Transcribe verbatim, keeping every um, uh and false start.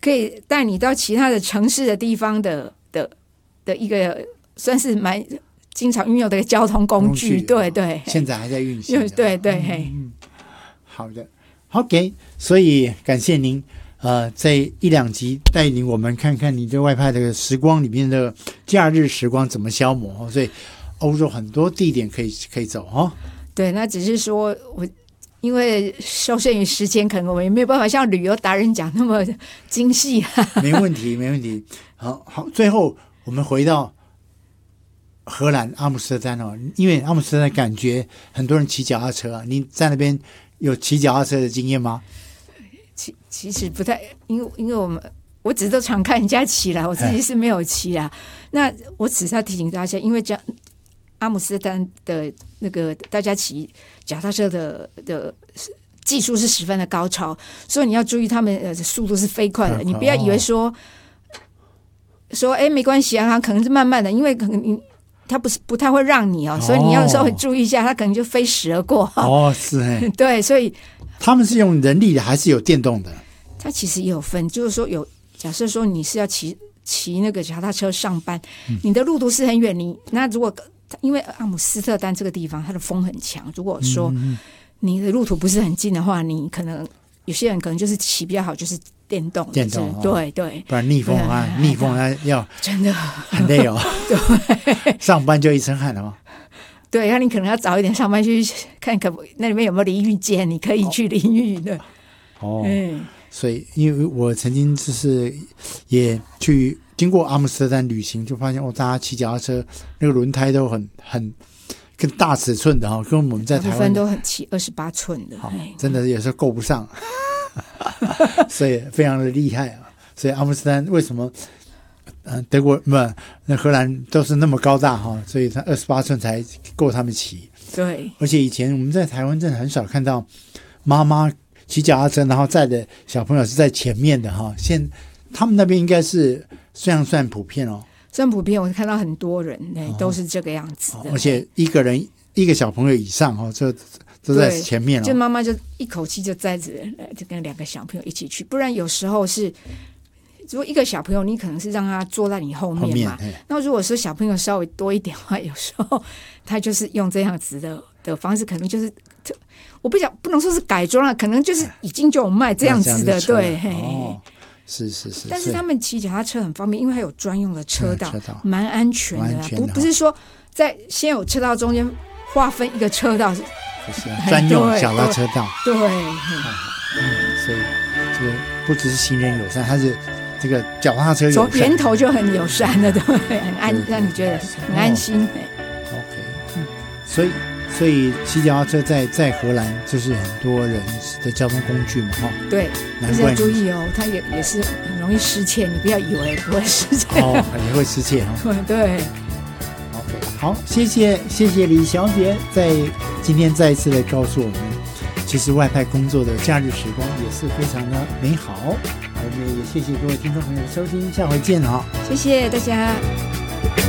可以带你到其他的城市的地方的的的一个算是蛮经常运用的交通工具，工具对对， 现在还在运行， 对对、 嗯嗯，好的 ，OK， 所以感谢您。呃，在一两集带领我们看看你对外派的时光里面的假日时光怎么消磨，所以欧洲很多地点可以可以走哦。 对，那只是说我因为受限于时间，可能我也没有办法像旅游达人讲那么精细、啊。 没问题，没问题。好好，最后我们回到荷兰阿姆斯特丹哦，因为阿姆斯特丹感觉很多人骑脚踏车啊，你在那边有骑脚踏车的经验吗？ 其其实不太，因为因为我们我只是都常看人家骑啦，我自己是没有骑啦。那我只是要提醒大家，因为这阿姆斯特丹的那个大家骑脚踏车的的技术是十分的高超，所以你要注意他们的速度是飞快的。你不要以为说说哎没关系啊，他可能是慢慢的，因为可能你。他不是不太会让你哦，所以你要稍微注意一下，他可能就飞驰而过。 哦，是哎， 对，所以他们是用人力的还是有电动的？ 它其实也有分，就是说有假设说你是要骑骑那个脚踏车上班，嗯、你的路途是很远，你那如果因为阿姆斯特丹这个地方它的风很强，如果说你的路途不是很近的话，你可能有些人可能就是骑比较好，就是电动的， 电动、哦、 对对， 不然逆风啊，逆风啊要真的很累哦。对，上班就一身汗了哦。 对，那你可能要早一点上班去看可那里面有没有淋浴间，你可以去淋浴的。 哦，嗯，所以因为我曾经就是也去经过阿姆斯特丹旅行，就发现哦，大家骑脚踏车那个轮胎都很很更大尺寸的哈、哦，跟我们在台湾大部分都很骑二十八寸的， 真的有时候够不上。所以非常的厉害啊！所以阿姆斯特丹为什么，呃，德国不那荷兰都是那么高大哈？所以他二十八寸才够他们骑。 对， 而且以前我们在台湾真的很少看到妈妈骑脚踏车，然后载的小朋友是在前面的哈。现他们那边应该是虽然算普遍哦， 算普遍，我看到很多人、哦、都是这个样子的， 而且一个人一个小朋友以上哈，这。都在前面、哦、 就妈妈就一口气就载着就跟两个小朋友一起去，不然有时候是如果一个小朋友你可能是让他坐在你后面嘛，那如果说小朋友稍微多一点的话，有时候他就是用这样子的的方式，可能就是我不想不能说是改装了，可能就是已经就有卖这样子的，对， 哦，是是是。 但是他们骑脚踏车很方便，因为它有专用的车道，蛮安全的、啊，不不是说在先有车道中间划分一个车道。 就是专用脚踏车道， 对，对嗯，所以这个不只是行人友善，它是这个脚踏车友善， 从源头就很友善的，对，很安，让你觉得很安心。 哦、OK， 嗯，所以所以骑脚踏车在在荷兰就是很多人的交通工具嘛，哈、哦， 对，但是要注意哦，它也也是很容易失窃，你不要以为不会失窃， 哦，也会失窃哈、 哦，对。 好，谢谢谢谢李小姐在今天再一次的告诉我们，其实外派工作的假日时光也是非常的美好。我们也谢谢各位听众朋友的收听，下回见哈， 谢谢大家。